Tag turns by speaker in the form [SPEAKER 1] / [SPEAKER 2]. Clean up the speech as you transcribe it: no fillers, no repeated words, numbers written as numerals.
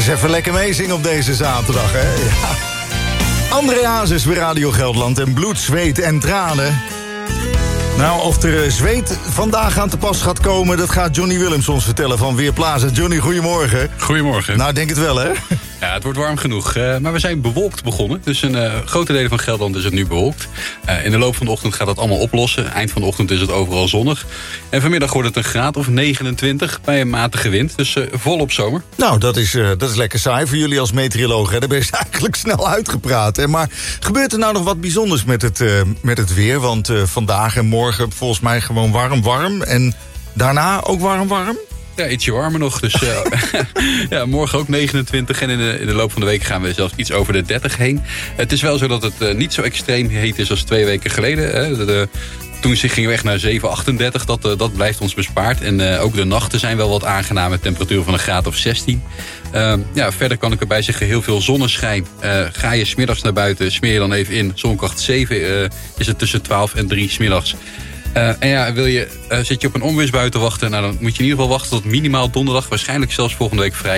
[SPEAKER 1] eens even lekker meezingen op deze zaterdag, hè? Ja. André Hazes bij Radio Gelderland en bloed, zweet en tranen. Nou, of er zweet vandaag aan te pas gaat komen, dat gaat Johnny Willems ons vertellen van Weerplaza. Johnny, goedemorgen.
[SPEAKER 2] Goedemorgen.
[SPEAKER 1] Nou, denk het wel, hè?
[SPEAKER 2] Ja, het wordt warm genoeg. Maar we zijn bewolkt begonnen. Dus in grote delen van Gelderland is het nu bewolkt. In de loop van de ochtend gaat dat allemaal oplossen. Eind van de ochtend is het overal zonnig. En vanmiddag wordt het een graad of 29 bij een matige wind. Dus volop zomer.
[SPEAKER 1] Nou, dat is lekker saai voor jullie als meteoroloog, hè? Daar ben je eigenlijk snel uitgepraat, hè? Maar gebeurt er nou nog wat bijzonders met het weer? Want vandaag en morgen volgens mij gewoon warm. En daarna ook warm?
[SPEAKER 2] Ja, ietsje warmer nog. Dus ja, morgen ook 29. En in de loop van de week gaan we zelfs iets over de 30 heen. Het is wel zo dat het niet zo extreem heet is als 2 weken geleden. Hè. Toen gingen we echt naar 7,38. Dat blijft ons bespaard. En ook de nachten zijn wel wat aangenaam met temperatuur van een graad of 16. Ja, verder kan ik erbij zeggen heel veel zonneschijn. Ga je 's middags naar buiten, smeer je dan even in. Zonkracht 7 is het tussen 12 en 3 's middags. En ja, zit je op een onweersbui te wachten? Nou, dan moet je in ieder geval wachten tot minimaal donderdag. Waarschijnlijk zelfs volgende week vrijdag.